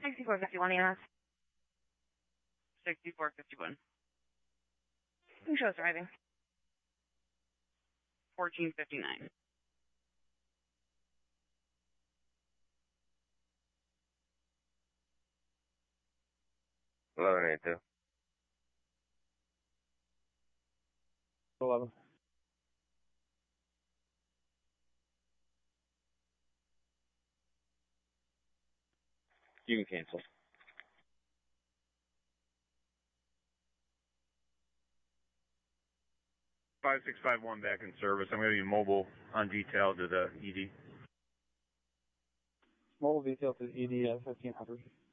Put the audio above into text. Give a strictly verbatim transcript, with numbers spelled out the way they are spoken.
sixty-four fifty-one E M S. sixty-four fifty-one. Who shows driving? fourteen fifty-nine. eleven eighty-two. eleven. You can cancel. five six five one back in service. I'm going to be mobile on detail to the E D. Mobile detail to the E D at fifteen hundred.